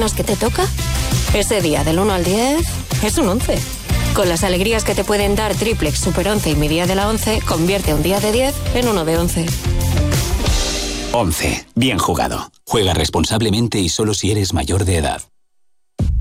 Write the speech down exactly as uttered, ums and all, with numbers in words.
buenas que te toca, ese día del uno al diez es un once. Con las alegrías que te pueden dar Triplex, Super once y mi día de la once, convierte un día de diez en uno de once. once. Bien jugado. Juega responsablemente y solo si eres mayor de edad.